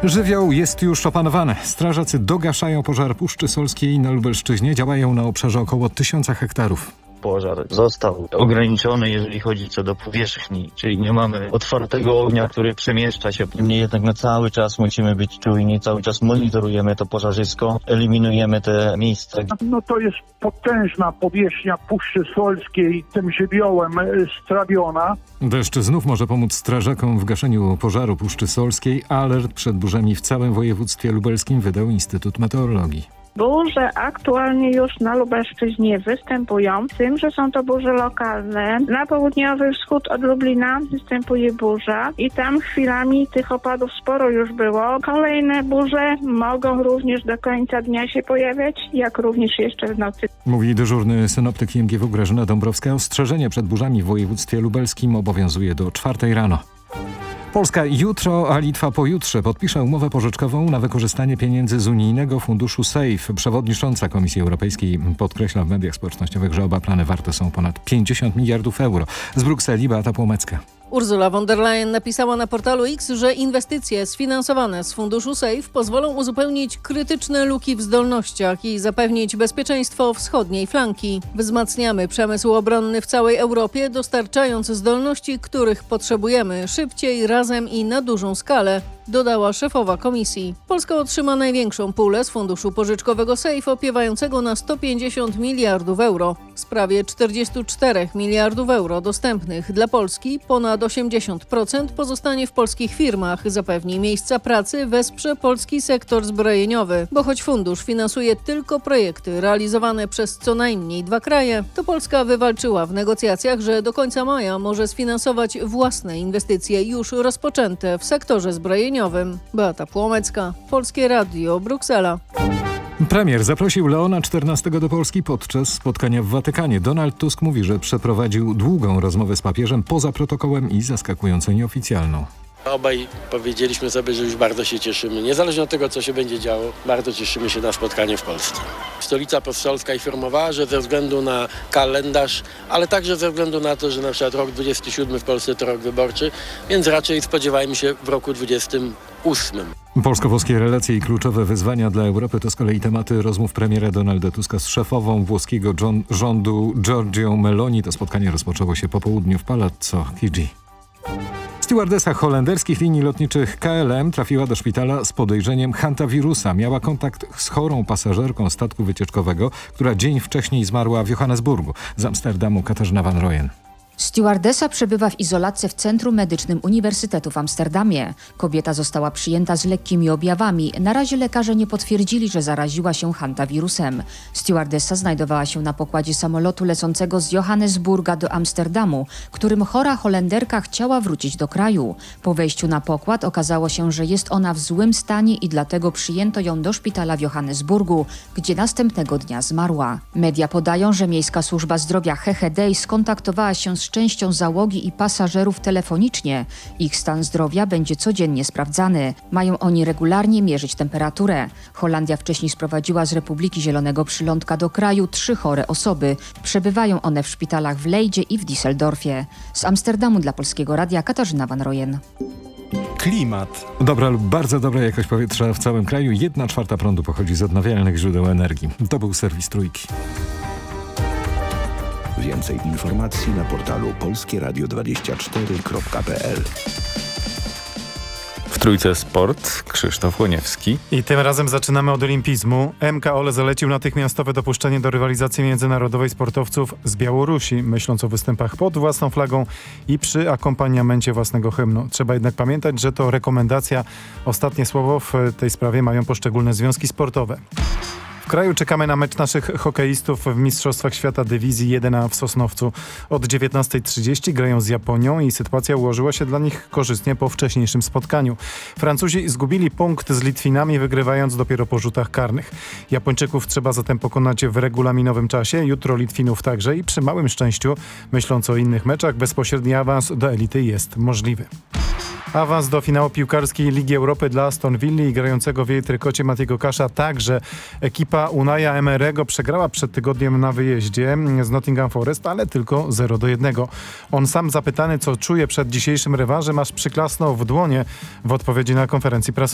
Żywioł jest już opanowany. Strażacy dogaszają pożar Puszczy Solskiej na Lubelszczyźnie. Działają na obszarze około 1000 hektarów. Pożar został ograniczony, jeżeli chodzi co do powierzchni, czyli nie mamy otwartego ognia, który przemieszcza się. Niemniej jednak na cały czas musimy być czujni, cały czas monitorujemy to pożarzysko, eliminujemy te miejsca. To jest potężna powierzchnia Puszczy Solskiej tym żywiołem strawiona. Deszcz znów może pomóc strażakom w gaszeniu pożaru Puszczy Solskiej. Alert przed burzami w całym województwie lubelskim wydał Instytut Meteorologii. Burze aktualnie już na Lubelszczyźnie występują, z tym, że są to burze lokalne. Na południowy wschód od Lublina występuje burza i tam chwilami tych opadów sporo już było. Kolejne burze mogą również do końca dnia się pojawiać, jak również jeszcze w nocy. Mówi dyżurny synoptyk IMGW Grażyna Dąbrowska. Ostrzeżenie przed burzami w województwie lubelskim obowiązuje do 4 rano. Polska jutro, a Litwa pojutrze podpisze umowę pożyczkową na wykorzystanie pieniędzy z unijnego funduszu SAFE. Przewodnicząca Komisji Europejskiej podkreśla w mediach społecznościowych, że oba plany warte są ponad 50 miliardów euro. Z Brukseli Beata Płomecka. Ursula von der Leyen napisała na portalu X, że inwestycje sfinansowane z funduszu SAFE pozwolą uzupełnić krytyczne luki w zdolnościach i zapewnić bezpieczeństwo wschodniej flanki. Wzmacniamy przemysł obronny w całej Europie, dostarczając zdolności, których potrzebujemy szybciej, razem i na dużą skalę, dodała szefowa komisji. Polska otrzyma największą pulę z funduszu pożyczkowego SAFE opiewającego na 150 miliardów euro. Z prawie 44 miliardów euro dostępnych dla Polski ponad 80% pozostanie w polskich firmach, zapewni miejsca pracy, wesprze polski sektor zbrojeniowy. Bo choć fundusz finansuje tylko projekty realizowane przez co najmniej 2 kraje, to Polska wywalczyła w negocjacjach, że do końca maja może sfinansować własne inwestycje już rozpoczęte w sektorze zbrojeniowym. Beata Płomecka, Polskie Radio, Bruksela. Premier zaprosił Leona XIV do Polski podczas spotkania w Watykanie. Donald Tusk mówi, że przeprowadził długą rozmowę z papieżem poza protokołem i zaskakująco nieoficjalną. Obaj powiedzieliśmy sobie, że już bardzo się cieszymy. Niezależnie od tego, co się będzie działo, bardzo cieszymy się na spotkanie w Polsce. Stolica Apostolska informowała, że ze względu na kalendarz, ale także ze względu na to, że na przykład rok 27 w Polsce to rok wyborczy, więc raczej spodziewajmy się w roku 28. Polsko-włoskie relacje i kluczowe wyzwania dla Europy to z kolei tematy rozmów premiera Donalda Tuska z szefową włoskiego rządu Giorgią Meloni. To spotkanie rozpoczęło się po południu w Palazzo Chigi. Stewardesa holenderskich linii lotniczych KLM trafiła do szpitala z podejrzeniem hantawirusa. Miała kontakt z chorą pasażerką statku wycieczkowego, która dzień wcześniej zmarła w Johannesburgu. Z Amsterdamu Katarzyna van Rooyen. Stewardesa przebywa w izolacji w Centrum Medycznym Uniwersytetu w Amsterdamie. Kobieta została przyjęta z lekkimi objawami. Na razie lekarze nie potwierdzili, że zaraziła się hantawirusem. Stewardesa znajdowała się na pokładzie samolotu lecącego z Johannesburga do Amsterdamu, którym chora Holenderka chciała wrócić do kraju. Po wejściu na pokład okazało się, że jest ona w złym stanie i dlatego przyjęto ją do szpitala w Johannesburgu, gdzie następnego dnia zmarła. Media podają, że Miejska Służba Zdrowia HGD skontaktowała się z częścią załogi i pasażerów telefonicznie. Ich stan zdrowia będzie codziennie sprawdzany. Mają oni regularnie mierzyć temperaturę. Holandia wcześniej sprowadziła z Republiki Zielonego Przylądka do kraju 3 chore osoby. Przebywają one w szpitalach w Leydzie i w Düsseldorfie. Z Amsterdamu dla Polskiego Radia Katarzyna van Rooyen. Klimat. Dobra lub bardzo dobra jakość powietrza w całym kraju. 1/4 prądu pochodzi z odnawialnych źródeł energii. To był serwis Trójki. Więcej informacji na portalu polskieradio24.pl. W Trójce Sport Krzysztof Łoniewski. I tym razem zaczynamy od olimpizmu. MKOL zalecił natychmiastowe dopuszczenie do rywalizacji międzynarodowej sportowców z Białorusi, myśląc o występach pod własną flagą i przy akompaniamencie własnego hymnu. Trzeba jednak pamiętać, że to rekomendacja. Ostatnie słowo w tej sprawie mają poszczególne związki sportowe. W kraju czekamy na mecz naszych hokeistów w Mistrzostwach Świata Dywizji 1A w Sosnowcu. Od 19:30 grają z Japonią i sytuacja ułożyła się dla nich korzystnie po wcześniejszym spotkaniu. Francuzi zgubili punkt z Litwinami, wygrywając dopiero po rzutach karnych. Japończyków trzeba zatem pokonać w regulaminowym czasie, jutro Litwinów także i przy małym szczęściu, myśląc o innych meczach, bezpośredni awans do elity jest możliwy. Awans do finału piłkarskiej Ligi Europy dla Aston Villa i grającego w jej trykocie Matiego Kasza. Także ekipa Unaja Emery'ego przegrała przed tygodniem na wyjeździe z Nottingham Forest, ale tylko 0-1. On sam zapytany, co czuje przed dzisiejszym rewanżem, aż przyklasnął w dłonie w odpowiedzi na konferencji prasowej.